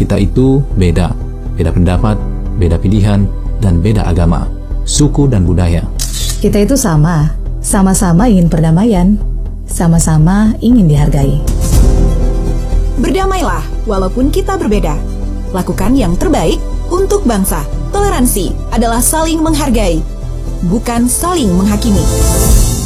kita itu beda. Beda pendapat, beda pilihan, dan beda agama, suku dan budaya. Kita itu sama-sama ingin perdamaian, sama-sama ingin dihargai. Berdamailah walaupun kita berbeda. Lakukan yang terbaik untuk bangsa. Toleransi adalah saling menghargai, bukan saling menghakimi.